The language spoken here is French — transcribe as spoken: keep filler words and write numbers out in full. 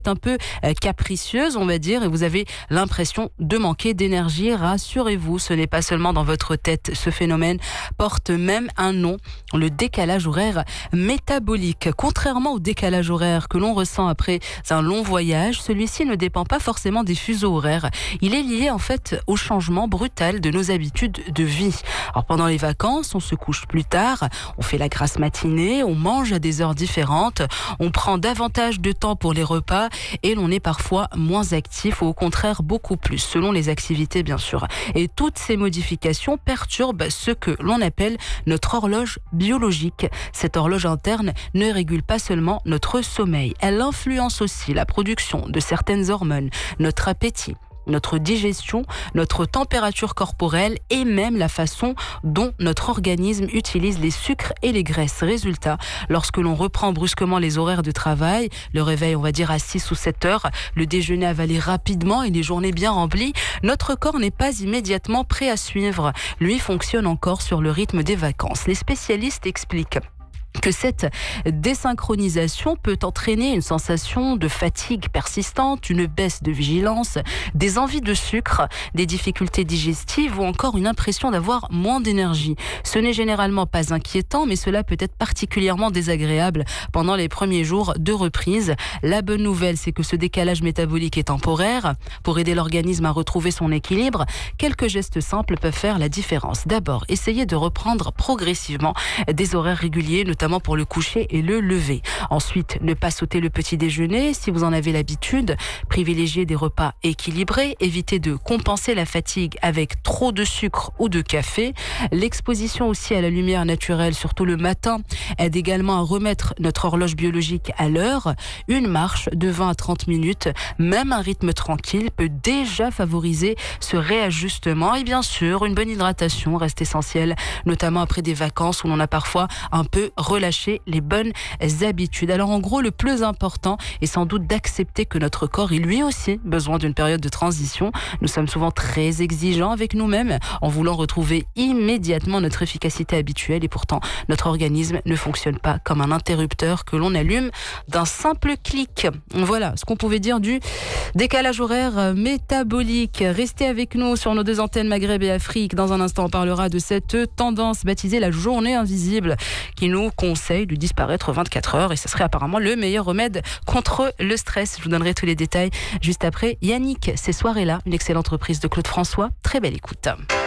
un peu capricieuse, on va dire, et vous avez l'impression de manquer d'énergie. Rassurez-vous, ce n'est pas seulement dans votre tête. Ce phénomène porte même un nom, le décalage horaire métabolique. Contrairement au décalage horaire que l'on ressent après un long voyage, celui-ci ne dépend pas forcément des fuseaux horaires. Il est lié en fait au changement brutal de nos habitudes de vie. Alors pendant les vacances, on se couche plus tard, on fait la grasse matinée, on mange à des heures différentes, on prend davantage de temps pour les repas et l'on est parfois moins actif ou au contraire beaucoup plus, selon les activités bien sûr. Et toutes ces modifications perturbent ce que l'on appelle notre horloge biologique. Cette horloge interne ne régule pas seulement notre sommeil, elle influence aussi la production de certaines hormones, notre appétit, notre digestion, notre température corporelle et même la façon dont notre organisme utilise les sucres et les graisses. Résultat, lorsque l'on reprend brusquement les horaires de travail, le réveil on va dire à six ou sept heures, le déjeuner avalé rapidement et les journées bien remplies, notre corps n'est pas immédiatement prêt à suivre. Lui fonctionne encore sur le rythme des vacances. Les spécialistes expliquent que cette désynchronisation peut entraîner une sensation de fatigue persistante, une baisse de vigilance, des envies de sucre, des difficultés digestives ou encore une impression d'avoir moins d'énergie. Ce n'est généralement pas inquiétant, mais cela peut être particulièrement désagréable pendant les premiers jours de reprise. La bonne nouvelle, c'est que ce décalage métabolique est temporaire. Pour aider l'organisme à retrouver son équilibre, quelques gestes simples peuvent faire la différence. D'abord, essayez de reprendre progressivement des horaires réguliers, notamment pour le coucher et le lever. Ensuite, ne pas sauter le petit déjeuner si vous en avez l'habitude. Privilégiez des repas équilibrés. Évitez de compenser la fatigue avec trop de sucre ou de café. L'exposition aussi à la lumière naturelle, surtout le matin, aide également à remettre notre horloge biologique à l'heure. Une marche de vingt à trente minutes, même un rythme tranquille, peut déjà favoriser ce réajustement. Et bien sûr, une bonne hydratation reste essentielle, notamment après des vacances où l'on a parfois un peu relâcher les bonnes habitudes. Alors en gros, le plus important est sans doute d'accepter que notre corps, il lui aussi besoin d'une période de transition. Nous sommes souvent très exigeants avec nous-mêmes en voulant retrouver immédiatement notre efficacité habituelle et pourtant notre organisme ne fonctionne pas comme un interrupteur que l'on allume d'un simple clic. Voilà ce qu'on pouvait dire du décalage horaire métabolique. Restez avec nous sur nos deux antennes Maghreb et Afrique. Dans un instant, on parlera de cette tendance baptisée la journée invisible qui nous conseille de disparaître vingt-quatre heures et ce serait apparemment le meilleur remède contre le stress. Je vous donnerai tous les détails juste après. Yannick, ces soirées-là, une excellente reprise de Claude François. Très belle écoute.